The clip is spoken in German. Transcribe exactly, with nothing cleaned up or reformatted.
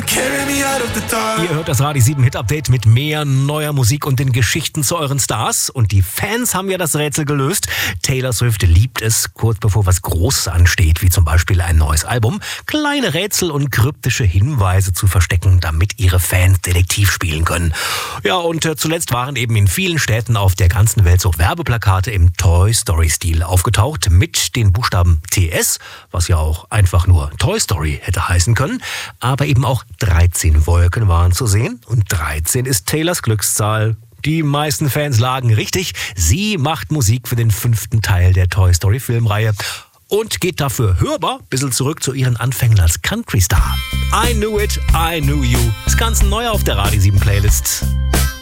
Ihr hört das Radio sieben Hit Update mit mehr neuer Musik und den Geschichten zu euren Stars. Und die Fans haben ja das Rätsel gelöst. Taylor Swift liebt es, kurz bevor was Großes ansteht, wie zum Beispiel ein neues Album, kleine Rätsel und kryptische Hinweise zu verstecken, damit ihre Fans Detektiv spielen können. Ja, und äh, zuletzt waren eben in vielen Städten auf der ganzen Welt so Werbeplakate im Toy Story-Stil aufgetaucht mit den Buchstaben T S, was ja auch einfach nur Toy Story hätte heißen können. Aber eben auch dreizehn Wolken waren zu sehen und dreizehn ist Taylors Glückszahl. Die meisten Fans lagen richtig. Sie macht Musik für den fünften Teil der Toy Story Filmreihe und geht dafür hörbar ein bisschen zurück zu ihren Anfängen als Country-Star. I Knew It, I Knew You. Das Ganze neu auf der Radio sieben Playlist.